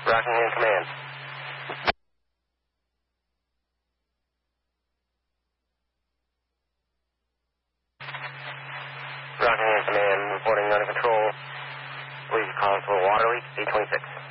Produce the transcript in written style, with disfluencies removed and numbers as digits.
Rockingham Command. Rockingham Command reporting under control. Please call for water leak, 826.